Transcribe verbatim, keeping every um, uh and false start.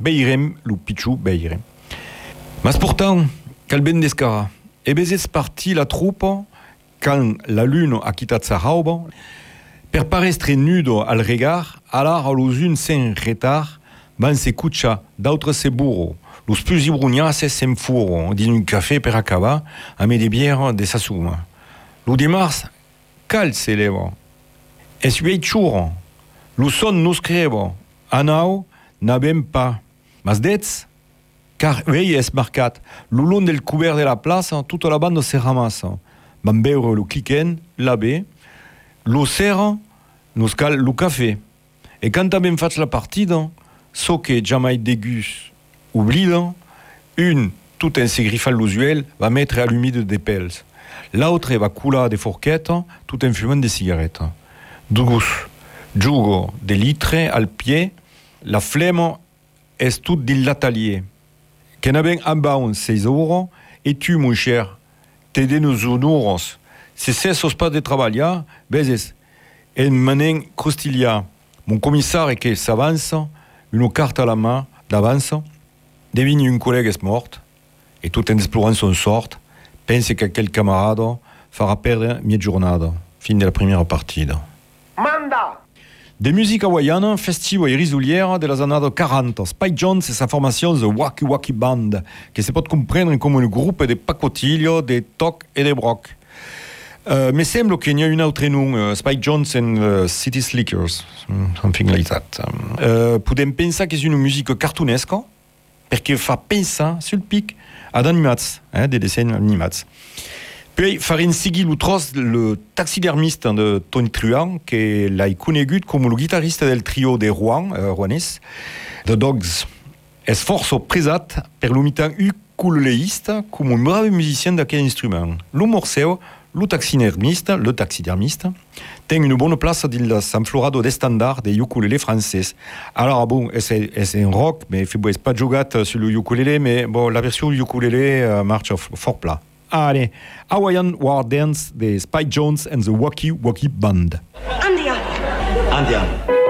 beirem, lu pichu beire. Mas pourtant, calben descara, e bezes parti la troupe, quand la lune a quittat sa haube, per parestre nudo al regard, alar a los un sen retard, van se cucha, d'autres se burro, los plus ibruniaces s'enfuro, din un café per acabar, a me de bière de sasuma. Lo de mars, cal se leva, es viei churro, lo son nos crevo, anau, n'abem pas, mas dets, car vei es marcat, lo long del couvert de la place, toute la bande se ramasse, van beure lo cliquen, l'abe, lo serra, nos cal lo café, et quand abem fatch la partida, so que jamais dégus oblida, une, tout en se griffant l'usuel, va mettre à l'humide des pels. L'autre va couler des fourquettes, tout en fumant des cigarettes. Dougus, jugo, des litres al pied, la flemme est toute din l'atelier. Qu'en aben abaun seis euros, et tu, mon cher, t'aider nos honoros. Si cessos pas de travailler, bezes, en manen crostilia. Mon commissaire est que s'avance, une carte à la main, d'avance, devine une collègue est morte, et tout en explorant son sort, pense que quel camarade fera perdre mi giornata. Fin de la première partie. Manda! De musique hawaïenne, festive et risulière de les années quarante. Spike Jones et sa formation The Wacky Wacky Band, qui se peut comprendre comme un groupe de pacotillo, de toc et de broc. Uh, me sembla qu'il y a une autre nom, uh, Spike Jones and uh, City Slickers, something like that. Uh, podem pensar que és una musique cartunesca, perquè fa pensar sul pic ad animats, eh, des dessins animats. Puis farin seguir lo tros le taxidermiste de Tony Truant, que l'ha conegut com el guitarrista del trio de Rouen, uh, rouennais, The Dogs. És força presat per l'humitant ukuleleista com un brave musicien d'aquest instrument. Lo morceu, le taxidermiste, le taxidermiste, ten une bonne place dans l'enflorado d'estandard des ukulélés français. Alors bon, c'est, c'est un rock, mais il ne faut pas jouer sur le ukulélé, mais bon, la version ukulélé euh, marche fort plat. Allez, Hawaiian War Dance de Spike Jones and the Wacky Wacky Band. Andia! Andiamo.